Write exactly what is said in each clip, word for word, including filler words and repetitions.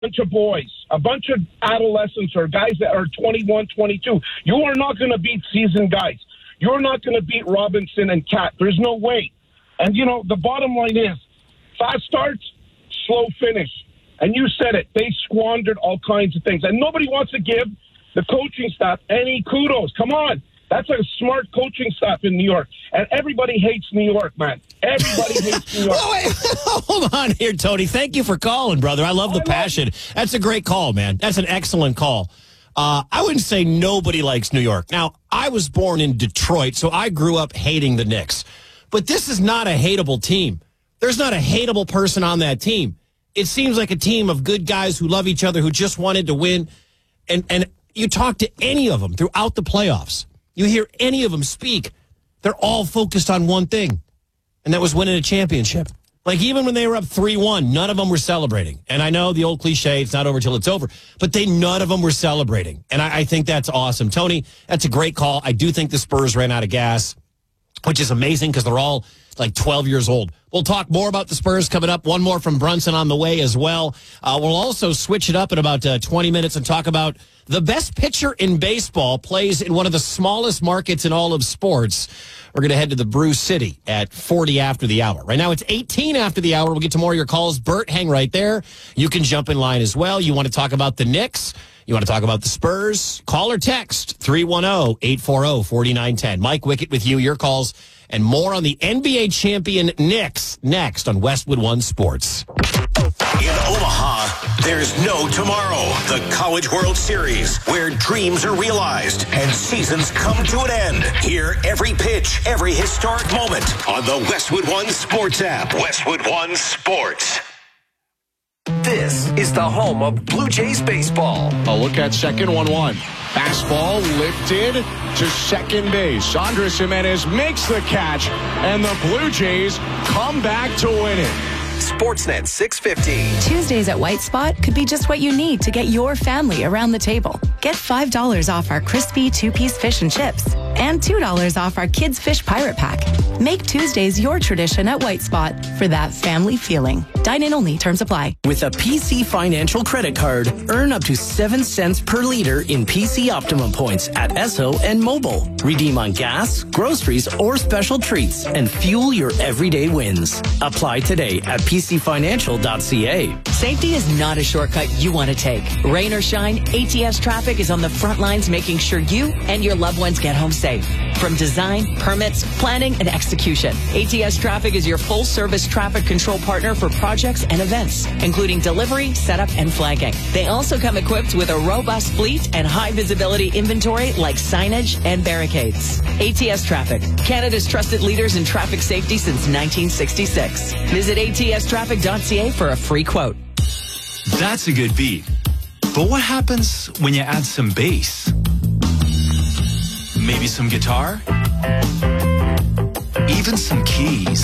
bunch of boys, a bunch of adolescents or guys that are twenty-one, twenty-two. You are not going to beat seasoned guys. You're not going to beat Robinson and Cat. There's no way. And, you know, the bottom line is fast starts, slow finish. And you said it. They squandered all kinds of things. And nobody wants to give the coaching staff any kudos. Come on. That's a smart coaching staff in New York. And everybody hates New York, man. Everybody hates New York. Oh, wait. Hold on here, Tony. Thank you for calling, brother. I love the I passion. Love That's a great call, man. That's an excellent call. Uh, I wouldn't say nobody likes New York. Now, I was born in Detroit, so I grew up hating the Knicks. But this is not a hateable team. There's not a hateable person on that team. It seems like a team of good guys who love each other, who just wanted to win. And, and you talk to any of them throughout the playoffs. You hear any of them speak, they're all focused on one thing, and that was winning a championship. Like, even when they were up three one, none of them were celebrating. And I know the old cliche, it's not over till it's over, but they none of them were celebrating. And I, I think that's awesome. Tony, that's a great call. I do think the Spurs ran out of gas, which is amazing because they're all like twelve years old. We'll talk more about the Spurs coming up. One more from Brunson on the way as well. Uh, we'll also switch it up in about uh, twenty minutes and talk about the best pitcher in baseball plays in one of the smallest markets in all of sports. We're going to head to the Brew City at forty after the hour. Right now it's eighteen after the hour. We'll get to more of your calls. Bert, hang right there. You can jump in line as well. You want to talk about the Knicks? You want to talk about the Spurs? Call or text three one zero, eight four zero, four nine one zero. Mike Wickett with you, your calls, and more on the N B A champion Knicks next on Westwood One Sports. In Omaha, there's no tomorrow. The College World Series, where dreams are realized and seasons come to an end. Hear every pitch, every historic moment on the Westwood One Sports app. Westwood One Sports. This is the home of Blue Jays baseball. A look at second, one one. Fastball lifted to second base. Andres Jimenez makes the catch, and the Blue Jays come back to win it. Sportsnet six fifty. Tuesdays at White Spot could be just what you need to get your family around the table. Get five dollars off our crispy two-piece fish and chips and two dollars off our Kids Fish Pirate Pack. Make Tuesdays your tradition at White Spot for that family feeling. Dine-in only. Terms apply. With a P C Financial credit card, earn up to seven cents per liter in P C Optimum points at Esso and Mobile. Redeem on gas, groceries, or special treats and fuel your everyday wins. Apply today at p c financial dot c a. Safety is not a shortcut you want to take. Rain or shine, A T S Traffic is on the front lines making sure you and your loved ones get home safe. From design, permits, planning, and execution, A T S Traffic is your full-service traffic control partner for projects and events, including delivery, setup, and flagging. They also come equipped with a robust fleet and high-visibility inventory like signage and barricades. A T S Traffic, Canada's trusted leaders in traffic safety since nineteen sixty-six. Visit A T S traffic dot c a for a free quote. That's a good beat. But what happens when you add some bass? Maybe some guitar? Even some keys?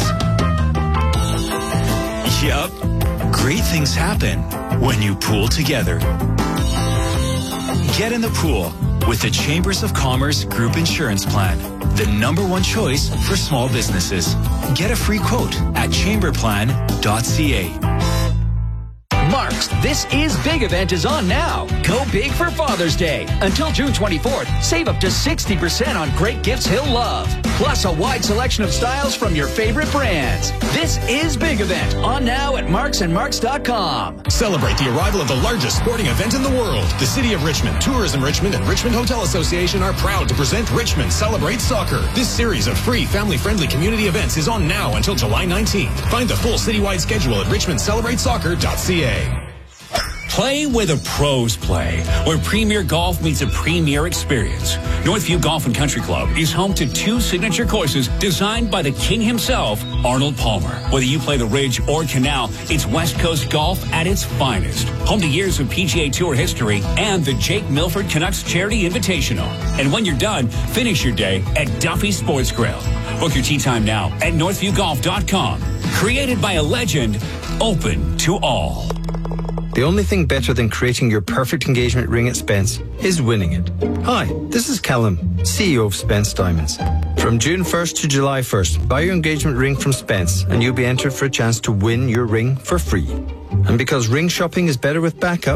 Yup. Great things happen when you pool together. Get in the pool with the Chambers of Commerce Group Insurance Plan, the number one choice for small businesses. Get a free quote at chamber plan dot c a. Mark's This Is Big event is on now. Go big for Father's Day. Until June twenty-fourth, save up to sixty percent on great gifts he'll love. Plus a wide selection of styles from your favorite brands. This Is Big event on now at marks and marks dot com. Celebrate the arrival of the largest sporting event in the world. The City of Richmond, Tourism Richmond, and Richmond Hotel Association are proud to present Richmond Celebrate Soccer. This series of free, family-friendly community events is on now until July nineteenth. Find the full citywide schedule at richmond celebrate soccer dot c a. Play where the pros play, where Premier Golf meets a premier experience. Northview Golf and Country Club is home to two signature courses designed by the king himself, Arnold Palmer. Whether you play the Ridge or Canal, it's West Coast golf at its finest. Home to years of P G A Tour history and the Jake Milford Canucks Charity Invitational. And when you're done, finish your day at Duffy Sports Grill. Book your tee time now at northview golf dot com. Created by a legend, open to all. The only thing better than creating your perfect engagement ring at Spence is winning it. Hi, this is Callum, C E O of Spence Diamonds. From June first to July first, buy your engagement ring from Spence and you'll be entered for a chance to win your ring for free. And because ring shopping is better with backup,